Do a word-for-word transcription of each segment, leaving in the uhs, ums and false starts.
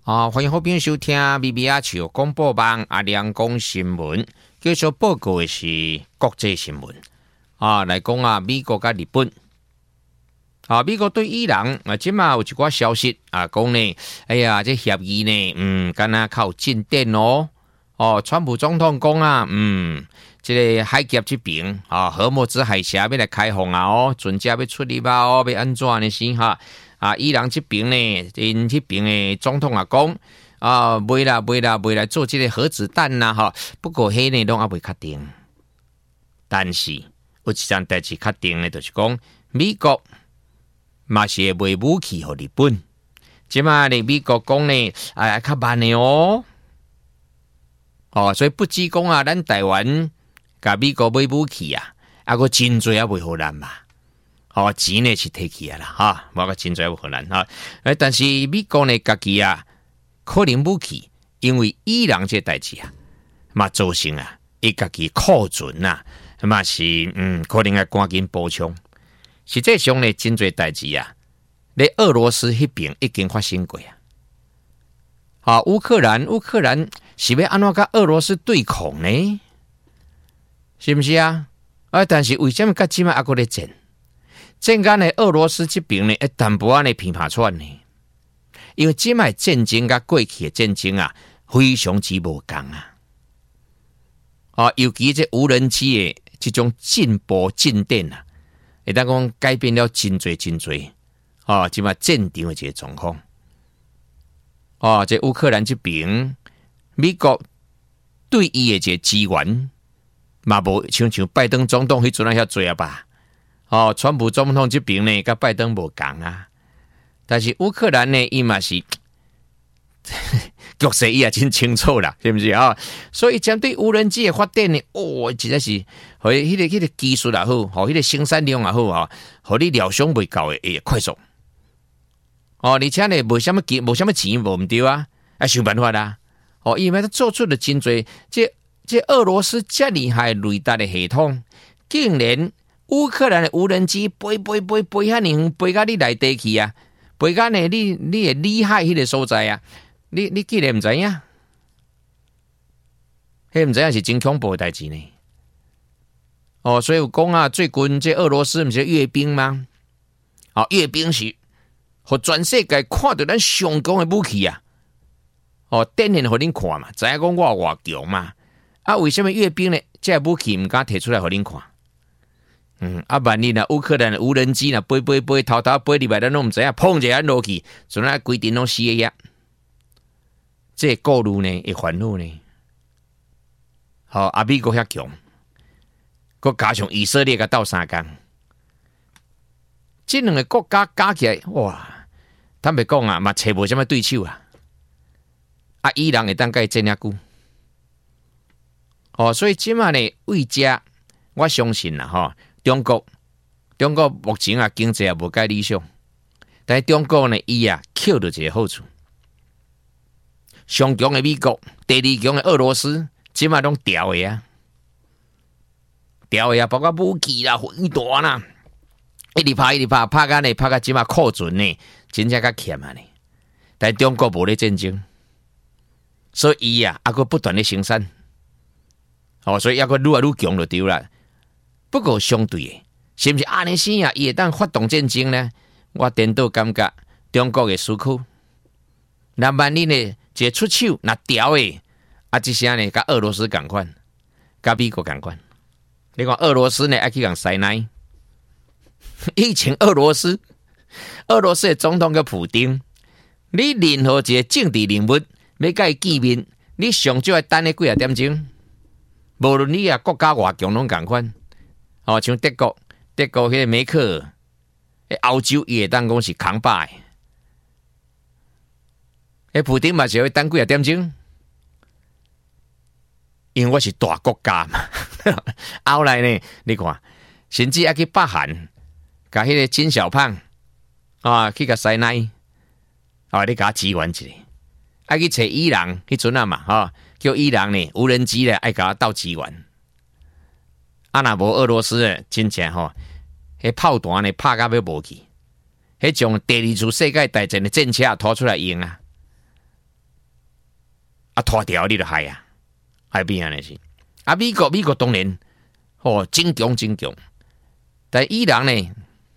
啊，欢迎好朋友收听 B B R 球广播网阿亮讲新闻。继续报告的是国际新闻啊，来讲啊，美国甲日本啊，美国对伊朗啊，即嘛有一寡消息啊，讲呢，哎呀，这协议呢，嗯，敢若较有进展哦。哦，川普总统讲啊，嗯，这个海峡这边啊，荷姆兹海峡要来开放啊，哦，船只要出入啊，哦，要安怎呢？是哈？啊，伊朗这边呢，因这边的总统啊讲啊，未啦未啦未来做这个核子弹呐哈，不过迄呢拢还未确定。但是有一件代志确定的，就是讲美国嘛是会卖武器给日本。即嘛呢，美国讲呢，哎，较慢的哦。哦，所以不只讲啊，咱台湾甲美国买武器啊，啊个真侪啊袂互咱嘛。哦，钱呢是摕去啊啦，哈，无个真侪袂互咱哈。诶，但是美国呢，家己啊，可能武器，因为伊朗这代志啊，嘛造成啊，伊家己库存呐，嘛是嗯，可能要赶紧补充。实际上呢，真侪代志啊，咧俄罗斯迄边已经发生过啊。啊，乌克兰，乌克兰是要安怎甲俄罗斯对抗呢？是不是啊？啊，但是为什么到即摆还搁咧战？战间呢，俄罗斯这边呢，一淡薄仔呢偏拍串呢，因为即摆战争甲过去的战争啊，非常之无共啊。啊，尤其这无人机的这种进步进展啊，会当讲改变了真侪真侪啊，即摆战场的这个状况。哦，这乌克兰这边，美国对伊的这支援，嘛无像像拜登总统迄阵啊遐多啊吧？哦，川普总统这边呢，甲拜登无共啊。但是乌克兰呢，伊嘛是局势伊也真清楚啦，是不是啊？所以针对无人机的发展呢，哦，真的是，和迄个迄个技术也好，和迄个生产量也好啊，和你料想未够的会快速。哦，而且呢，无什么钱，无什么钱，无唔对啊，啊想办法啦。哦，因为他做出了真侪，这这俄罗斯这厉害雷达的系统，竟然乌克兰的无人机飞飞飞飞遐尼飞到你内地去啊，飞到呢你你的厉害迄个所在啊，你你竟然唔知影，迄唔知影是真恐怖的代志呢。哦，所以有讲啊，最近这俄罗斯不是阅兵吗？哦，阅兵是。互全世界看到咱上强的武器啊！哦，展现互恁看嘛，知影讲我偌强嘛？啊，为什么阅兵呢？这武器唔敢摕出来互恁看？嗯，啊，万一呢，乌克兰的无人机呢，飞飞飞，偷偷飞入来，咱拢唔知影，碰一下落去，所以规定拢死个呀。这顾虑呢，会烦恼呢。好、哦，啊，美国遐强，佮加上以色列甲斗相共，这两个国家加起来，哇！坦白讲啊，嘛找无什么对手啊，啊，伊朗会当甲伊争遐久，哦，所以即马呢，为遮我相信啦，吼，中国，中国目前啊经济也无介理想，但是中国呢，伊啊捡到一个好处，上强的美国，第二强的俄罗斯，即马拢调的啊，调的啊，包括武器啦、飞弹啦。一直拍一直拍，拍到呢，拍到即马库存呢，真正较欠啊呢。但中国无咧战争，所以伊啊，还佫不断咧生产，哦，所以抑佫愈来愈强就对啦。不过相对的，是毋是阿尼西亚伊会当发动战争呢？我颠倒感觉中国的思考，那万一呢，一出手那调的，啊，这些呢，甲俄罗斯共款，甲美国共款。你看俄罗斯呢，爱去共塞奈。以前俄罗斯，俄罗斯的总统叫普丁，你任何一个政治人物要甲伊见面，你上少要等咧几啊点钟，无论你啊国家偌强拢共款。哦，像德国，德国迄个梅克尔，欧洲伊会当讲是扛把的，迄普丁嘛是要等几啊点钟，因为我是大国家嘛。后来呢，你看，甚至还去北韩。甲迄个金小胖啊，去甲塞奈啊，你甲支援一下，爱去找伊朗迄阵啊嘛，哈，叫伊朗呢无人机咧，爱甲斗支援。啊，若无俄罗斯诶，真正吼，迄炮弹呢拍甲要无去，迄种第二次世界大战的战车拖出来用啊！ 啊拖掉你就害啊，害变安尼是。啊，美国美国当然哦真强真强，但伊朗呢，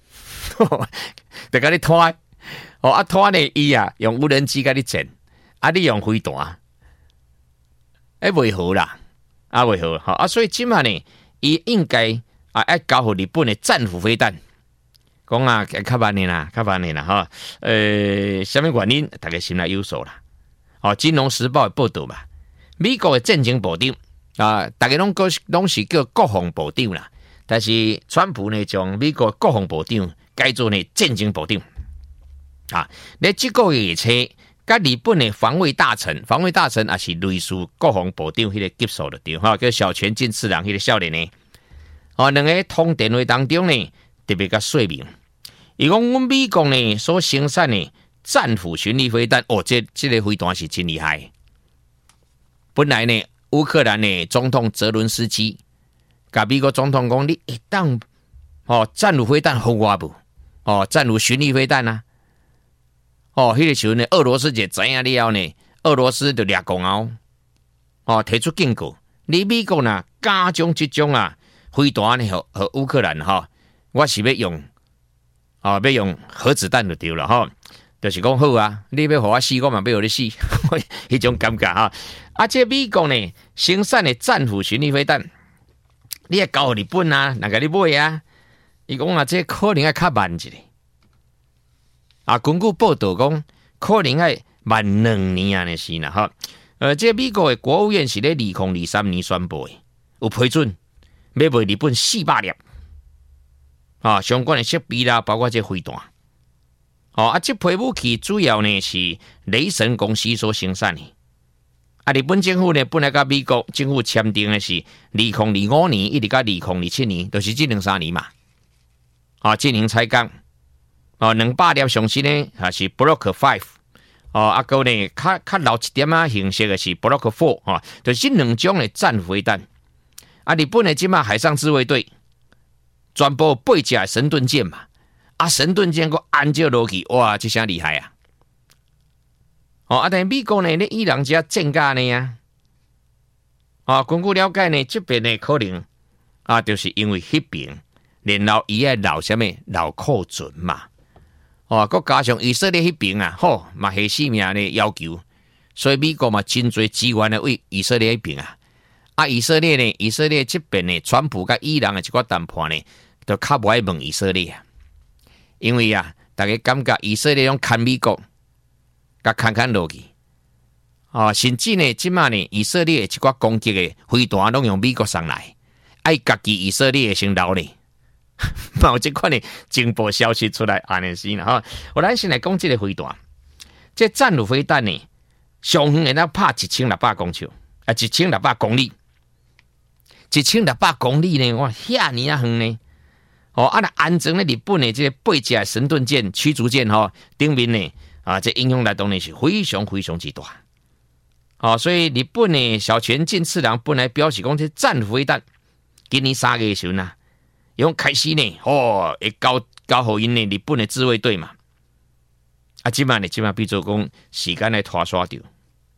就甲你拖，哦啊拖呢伊啊用无人机甲你整，啊你用飞弹，哎袂好啦，啊袂好，好啊，所以今晚呢，伊应该啊要交互日本的战斧飞弹。讲啊，较慢的啦，较慢的啦，哈，呃，什么原因？大家心内有数啦。哦，《金融时报》报道嘛，美国的战争部长啊，大家拢个拢是叫国防部长啦，但是川普呢，将美国国防部长改做呢战争部长啊。咧这个月初，甲日本的防卫大臣，防卫大臣也是类似国防部长迄个级数的对，哈，叫小泉进次郎迄个少年呢，哦，两个通电话当中呢，特别甲说明。伊讲，阮美国呢所生产的战斧巡弋飞弹，哦，这这个飞弹是真厉害。本来呢，乌克兰的总统泽伦斯基，甲美国总统讲，你一当哦战斧飞弹互我不？哦，战斧巡弋飞弹啊，哦，迄、那个时候呢，俄罗斯就知影了后呢，俄罗斯就掠公后，哦，提出警告，你美国呢加种这种啊飞弹呢，和和乌克兰哈、哦，我是要用。哦，要用核子弹就对了哈，就是讲好啊，你要互我死，我嘛要互你死，迄种感觉哈。啊，这美国呢生产的战斧巡弋飞弹，你也交日本啊，人家你买啊，伊讲啊，这可能要较慢一点。啊，根据报道讲，可能要慢两年安尼是啦哈。呃，这美国的国务院是咧二零二三年宣布的，有批准要卖日本四百粒。啊，相关的设备啦，包括这飞弹，哦啊，这批武器主要呢是雷神公司所生产的。啊，日本政府呢本来甲美国政府签订的是二零二五年一直到二零二七年，就是这两三年嘛。啊，进行采购，哦，两百粒上新呢啊是 Block Five， 哦啊个呢较较老一点啊形式的是 Block Four， 啊，就是两种的战飞弹。啊，日本的即马海上自卫队。全部八架神盾舰嘛，啊神盾舰个按照落去，哇，这啥厉害啊！哦，啊，但美国呢，咧伊朗只舰架呢啊，啊，根据了解呢，这边呢可能啊，就是因为迄边，然后伊爱留什么留库存嘛，哦，佮加上以色列迄边啊，吼嘛系性命的要求，所以美国嘛真侪资源来为以色列迄边啊，啊，以色列呢，以色列这边呢，川普甲伊朗的一个谈判呢。就较不爱问以色列啊，因为啊，大家感觉以色列用看美国，甲看看落去，啊，甚至呢，即马呢，以色列一寡攻击的飞弹拢用美国送来，爱家己以色列先留呢，冇这款的情报消息出来，安尼是啦哈。我咱先来讲这个飞弹，这战斧飞弹呢，上远会当拍一千六百公尺，啊，一千六百公里，一千六百公里呢，哇，遐尼啊远呢。哦，啊，那安装咧日本的这八架神盾舰、驱逐舰哈，顶面呢啊，这影响来当然是非常非常之大。哦，所以日本的小泉进次郎本来表示讲，这战斧飞弹今年三月的时候呢，用开始呢，哦，会交交互因呢日本的自卫队嘛。啊，即摆呢，即摆比做讲时间来拖刷掉。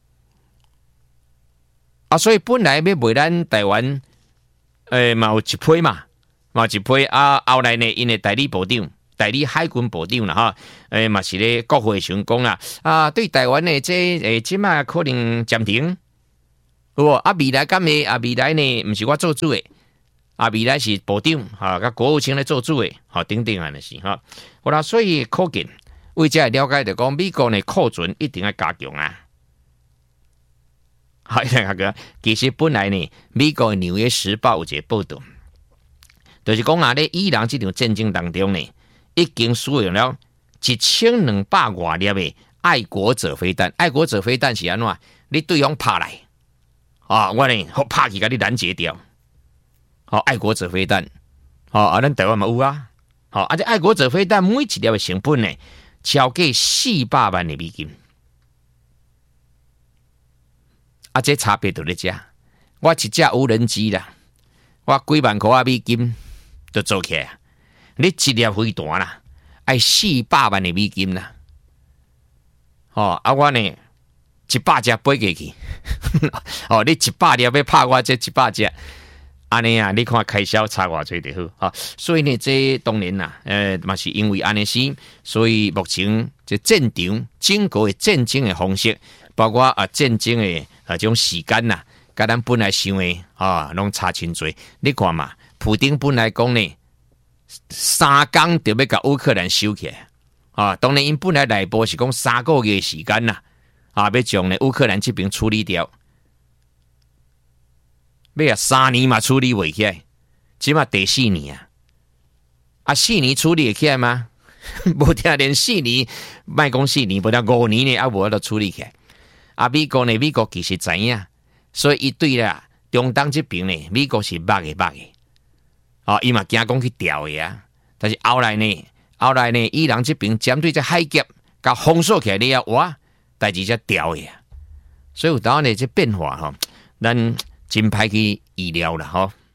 啊，所以本来要卖咱台湾，诶，嘛有一批嘛。嘛一批啊，后来呢，因的代理部长、代理海军部长啦哈，诶嘛是咧国会上讲啦，啊对台湾的这诶即马可能暂停，有无啊未来敢会啊未来呢，毋是我做主的，啊未来是部长哈，甲国务卿来做主的，哈等等安尼是哈，好啦，所以可见为这了解着讲，美国呢库存一定要加强啊。好，那个其实本来呢，美国的《纽约时报》有一个报道。就是讲啊，咧伊朗这场战争当中呢，已经使用了一千两百外粒的爱国者飞弹。爱国者飞弹是安怎？你对方拍来，啊，我呢好拍去甲你拦截掉。好、哦，爱国者飞弹，好、哦、啊，咱台湾嘛有啊。好、哦，啊，这爱国者飞弹每一粒的成本呢，超过四百万的美金。啊，这差别就咧遮，我一架无人机啦，我几万块啊美金。就做起来，你一粒飞弹啦，爱四百万的美金啦，哦，啊我呢一百只飞过去， 哦，你一百粒要拍我这一百只，安尼啊，你看开销差偌济就好啊。所以呢，这当然啦，呃，嘛是因为安尼是，所以目前这战场整个的战争的方式，包括啊战争的啊这种时间呐，甲咱本来想的啊，拢差真多。你看嘛，普丁本来讲呢，三天就要甲乌克兰收起来啊，当然因本来内部是讲三个月的时间呐，啊，要将呢乌克兰这边处理掉。要啊三年嘛处理袂起来，起码第四年啊，啊四年处理会起来吗？无听连四年，莫讲四年，无听五年呢，啊无得处理起来。啊美国呢，美国其实知影，所以伊对啦中东这边呢，美国是捌的捌的，啊伊嘛惊讲去调的啊，但是后来呢，后来呢，伊朗这边针对这海峡甲封锁起来了，哇，代志才调的啊，所以有当呢这变化吼，咱真歹去预料啦吼。